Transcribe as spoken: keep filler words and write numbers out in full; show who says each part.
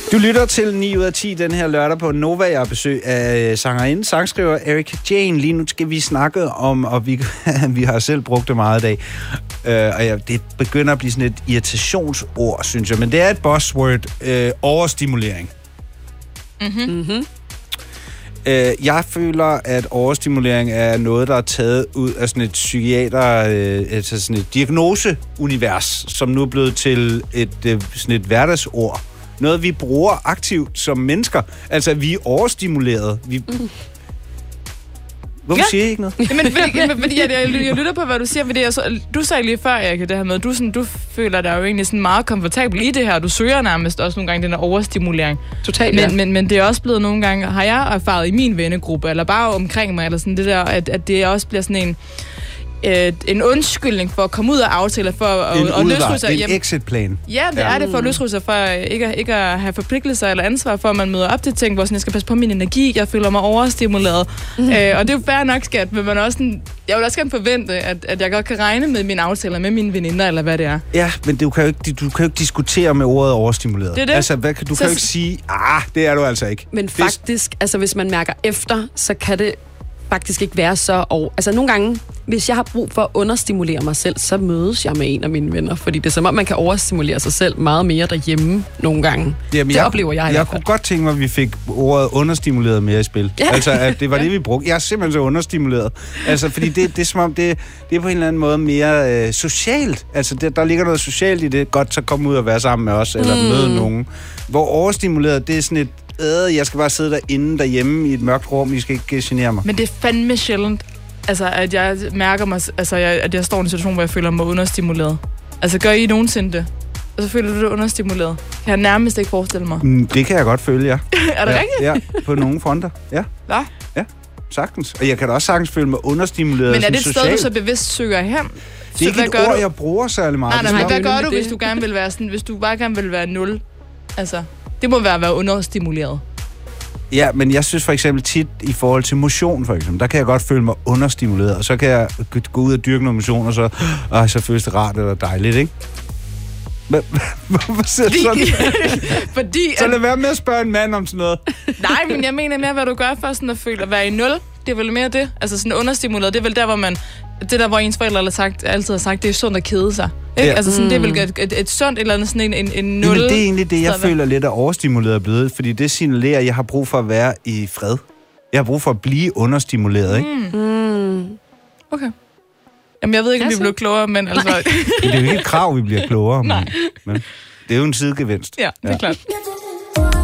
Speaker 1: Du lytter til ni ud af ti den her lørdag på Nova. Jeg har besøg af sangerinde, sangskriver Erika Jane. Lige nu skal vi snakke om, og vi, vi har selv brugt det meget i dag, uh, og ja, det begynder at blive sådan et irritationsord, synes jeg. Men det er et buzzword, uh, overstimulering.
Speaker 2: Mhm. Mm-hmm.
Speaker 1: Uh, jeg føler, at overstimulering er noget, der er taget ud af sådan et psykiater, uh, altså sådan et diagnoseunivers, som nu er blevet til et, uh, sådan et hverdagsord. Noget, vi bruger aktivt som mennesker. Altså, vi er overstimuleret. Vi... Mm. Hvorfor ja. siger I ikke noget?
Speaker 2: Jamen, fordi, fordi jeg, jeg, jeg lytter på, hvad du siger. Fordi jeg så, du sagde lige før, Erika, det her med, du, sådan, du føler dig jo egentlig sådan meget komfortabel i det her. Du søger nærmest også nogle gange den her overstimulering.
Speaker 3: Totalt,
Speaker 2: men,
Speaker 3: ja.
Speaker 2: men, men det er også blevet nogle gange, har jeg erfaret i min vennegruppe, eller bare omkring mig, eller sådan det der, at, at det også bliver sådan en... en undskyldning for at komme ud af aftaler, for at,
Speaker 1: en
Speaker 2: at løsrive sig.
Speaker 1: En exitplan.
Speaker 2: Ja, det ja. er det for at løsrive sig, for ikke, ikke at have forpligtelser eller ansvar for, at man møder op til ting, hvor sådan, jeg skal passe på min energi, jeg føler mig overstimuleret. Mm. Øh, og det er jo fair nok, skat, men man også sådan, jeg vil også gerne forvente, at, at jeg godt kan regne med mine aftaler med mine veninder, eller hvad det er.
Speaker 1: Ja, men du kan jo ikke, du kan jo ikke diskutere med ordet overstimuleret.
Speaker 2: Det er det.
Speaker 1: Altså, hvad, du så, kan jo ikke sige, ah, det er du altså ikke.
Speaker 3: Men
Speaker 1: det
Speaker 3: faktisk, er... altså hvis man mærker efter, så kan det faktisk ikke være så... Og, altså nogle gange, hvis jeg har brug for at understimulere mig selv, så mødes jeg med en af mine venner, fordi det er som om, man kan overstimulere sig selv meget mere derhjemme nogle gange.
Speaker 1: Jamen,
Speaker 3: det
Speaker 1: jeg,
Speaker 3: oplever jeg i
Speaker 1: Jeg
Speaker 3: hvert
Speaker 1: kunne godt tænke mig, at vi fik ordet understimuleret mere i spil. Ja. Altså, at det var det, vi brugte. Jeg er simpelthen så understimuleret. Altså, fordi det, det er som om, det, det er på en eller anden måde mere øh, socialt. Altså, det, der ligger noget socialt i det. Godt, så komme ud og være sammen med os, eller mm. møde nogen. Hvor overstimuleret, det er sådan et Øh, jeg skal bare sidde derinde derhjemme i et mørkt rum, I skal ikke genere mig.
Speaker 2: Men det er fandme sjældent, altså, at jeg mærker mig, altså, jeg, at jeg står i en situation, hvor jeg føler mig understimuleret. Altså, gør I nogensinde det? Og så føler du det understimuleret? Kan jeg nærmest ikke forestille mig.
Speaker 1: Mm, det kan jeg godt føle, ja.
Speaker 2: Er det
Speaker 1: ja,
Speaker 2: rigtigt?
Speaker 1: Ja, på nogle fronter, ja.
Speaker 2: Hvad?
Speaker 1: Ja, sagtens. Og jeg kan da også sagtens føle mig understimuleret.
Speaker 2: Men er det et
Speaker 1: socialt.
Speaker 2: sted, du så bevidst søger hen?
Speaker 1: Det er ikke et ord, du? jeg bruger særlig meget.
Speaker 2: Nej, nej, nej, hvad gør du, hvis du gerne vil være sådan, hvis du bare gerne vil være nul? Altså, det må være at være understimuleret.
Speaker 1: Ja, men jeg synes for eksempel tit i forhold til motion, for eksempel, der kan jeg godt føle mig understimuleret, og så kan jeg gå ud og dyrke noget motion, og så, øh, så føles det rart eller dejligt, ikke? Men, hvorfor siger du sådan?
Speaker 2: Fordi,
Speaker 1: så lad være med at spørge en mand om sådan noget.
Speaker 2: Nej, men jeg mener mere, hvad du gør for sådan at føle at være i nul. Det er vel mere det. Altså sådan understimuleret, det er vel der, hvor man... Det der, hvor ens forældre har sagt, altid har sagt, det er sundt at kede sig. Ikke? Ja. Altså sådan, det er vel et, et, et sundt eller andet, sådan en, en, en nul.
Speaker 1: Men det er egentlig det, jeg så, føler lidt af overstimuleret blevet, fordi det signalerer, at jeg har brug for at være i fred. Jeg har brug for at blive understimuleret, ikke?
Speaker 2: Mm. Mm. Okay. Jamen, jeg ved ikke, om vi bliver klogere, men altså...
Speaker 1: det er jo ikke et krav, vi bliver klogere, men,
Speaker 2: Nej.
Speaker 1: men det er jo en sidegevinst.
Speaker 2: Ja, det er ja. klart.